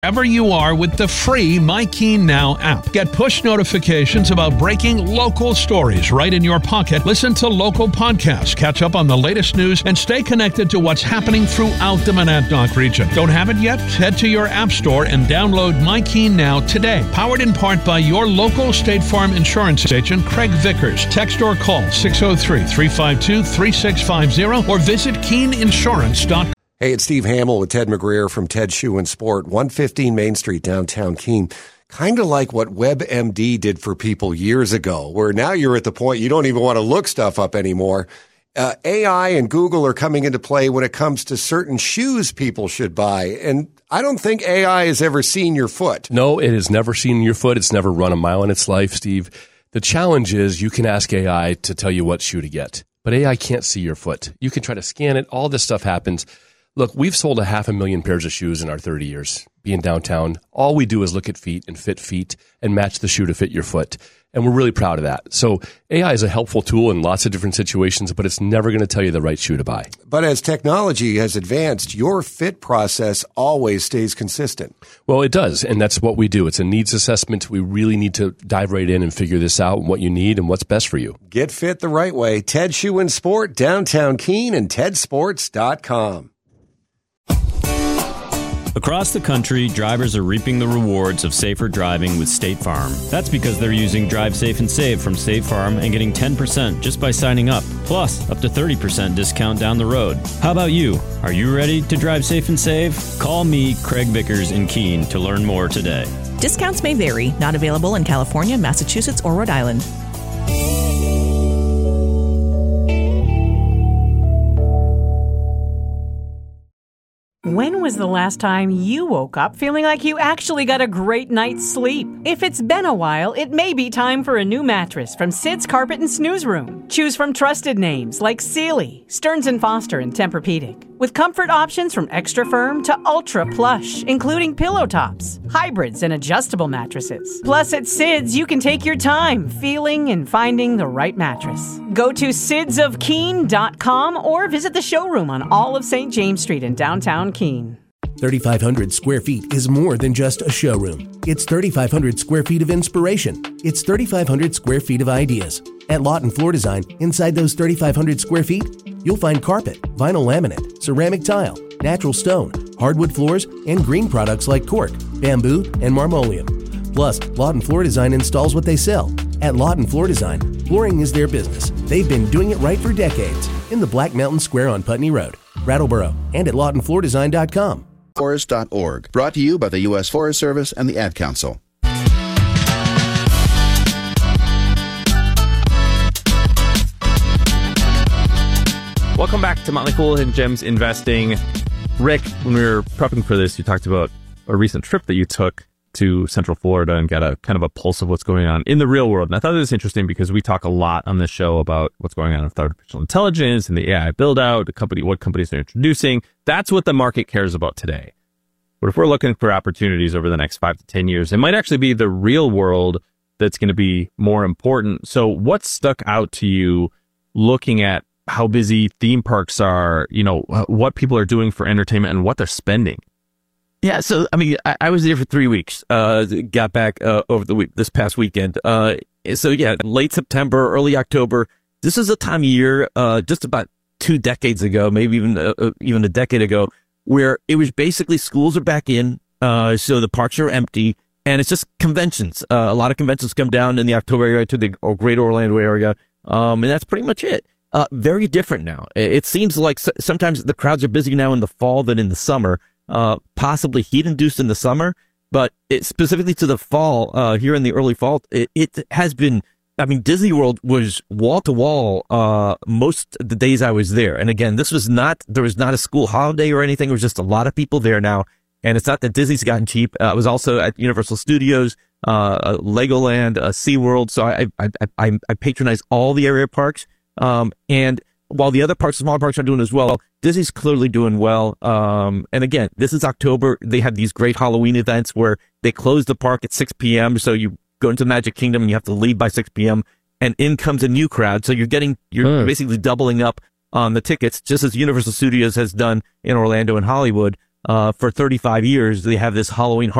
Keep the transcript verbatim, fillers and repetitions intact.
Wherever you are with the free My Keen Now app. Get push notifications about breaking local stories right in your pocket. Listen to local podcasts, catch up on the latest news, and stay connected to what's happening throughout the Monadnock region. Don't have it yet? Head to your app store and download My Keen Now today. Powered in part by your local State Farm insurance agent, Craig Vickers. Text or call six oh three, three five two, three six five zero or visit keen insurance dot com. Hey, it's Steve Hamill with Ted McGreer from Ted Shoe and Sport, one fifteen Main Street, downtown Keene. Kind of like what WebMD did for people years ago, where now you're at the point you don't even want to look stuff up anymore. Uh, A I and Google are coming into play when it comes to certain shoes people should buy. And I don't think A I has ever seen your foot. No, it has never seen your foot. It's never run a mile in its life, Steve. The challenge is you can ask A I to tell you what shoe to get, but A I can't see your foot. You can try to scan it. All this stuff happens. Look, we've sold a half a million pairs of shoes in our thirty years being downtown. All we do is look at feet and fit feet and match the shoe to fit your foot. And we're really proud of that. So A I is a helpful tool in lots of different situations, but it's never going to tell you the right shoe to buy. But as technology has advanced, your fit process always stays consistent. Well, it does, and that's what we do. It's a needs assessment. We really need to dive right in and figure this out, what you need and what's best for you. Get fit the right way. Ted Shoe and Sport, downtown Keene, and ted sports dot com. Across the country, drivers are reaping the rewards of safer driving with State Farm. That's because they're using Drive Safe and Save from State Farm and getting ten percent just by signing up, plus up to thirty percent discount down the road. How about you? Are you ready to drive safe and save? Call me, Craig Vickers in Keene, to learn more today. Discounts may vary. Not available in California, Massachusetts, or Rhode Island. When was the last time you woke up feeling like you actually got a great night's sleep? If it's been a while, it may be time for a new mattress from Sid's Carpet and Snooze Room. Choose from trusted names like Sealy, Stearns and Foster, and Tempur-Pedic. With comfort options from extra firm to ultra plush, including pillow tops, hybrids, and adjustable mattresses. Plus, at Sid's, you can take your time feeling and finding the right mattress. Go to sids of keene dot com or visit the showroom on all of Saint James Street in downtown Keene. thirty-five hundred square feet is more than just a showroom. It's thirty-five hundred square feet of inspiration. It's thirty-five hundred square feet of ideas. At Lawton Floor Design, inside those thirty-five hundred square feet, you'll find carpet, vinyl laminate, ceramic tile, natural stone, hardwood floors, and green products like cork, bamboo, and marmoleum. Plus, Lawton Floor Design installs what they sell. At Lawton Floor Design, flooring is their business. They've been doing it right for decades in the Black Mountain Square on Putney Road, Brattleboro, and at lawton floor design dot com. forest dot org. Brought to you by the U S Forest Service and the Ad Council. Welcome back to Motley Fool and Gems Investing. Rick, when we were prepping for this, you talked about a recent trip that you took to Central Florida and got a kind of a pulse of what's going on in the real world. And I thought it was interesting because we talk a lot on this show about what's going on with artificial intelligence and the A I build out, the company, what companies they're introducing. That's what the market cares about today. But if we're looking for opportunities over the next five to ten years, it might actually be the real world that's going to be more important. So what stuck out to you looking at how busy theme parks are, you know, what people are doing for entertainment and what they're spending? Yeah, so, I mean, I, I was there for three weeks, uh, got back uh, over the week, this past weekend. Uh, so, yeah, late September, early October, this is a time of year, uh, just about two decades ago, maybe even uh, even a decade ago, where it was basically schools are back in, uh, so the parks are empty, and it's just conventions. Uh, a lot of conventions come down in the October area to the greater Orlando area, um, and that's pretty much it. Uh, very different now. It seems like sometimes the crowds are busy now in the fall than in the summer. Uh, possibly heat-induced in the summer, but it, specifically to the fall, uh, here in the early fall, it, it has been, I mean, Disney World was wall-to-wall uh, most of the days I was there. And again, this was not, there was not a school holiday or anything. It was just a lot of people there now. And it's not that Disney's gotten cheap. Uh, I was also at Universal Studios, uh, Legoland, uh, SeaWorld. So I, I, I, I patronize all the area parks. Um, and while the other parks, smaller parks are doing as well, Disney's clearly doing well. Um, and again, this is October. They have these great Halloween events where they close the park at six p.m. So you go into Magic Kingdom and you have to leave by six p.m. and in comes a new crowd. So you're getting, you're mm. basically doubling up on the tickets, just as Universal Studios has done in Orlando and Hollywood. uh, for thirty-five years. They have this Halloween